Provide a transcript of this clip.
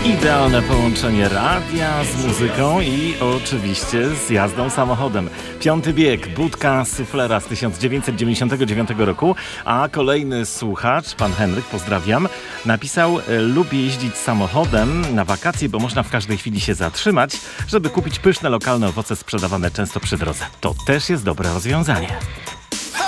Idealne połączenie radia z muzyką i oczywiście z jazdą samochodem. Piąty bieg, budka suflera z 1999 roku, a kolejny słuchacz, pan Henryk, pozdrawiam, napisał: lubi jeździć samochodem na wakacje, bo można w każdej chwili się zatrzymać, żeby kupić pyszne lokalne owoce sprzedawane często przy drodze. To też jest dobre rozwiązanie.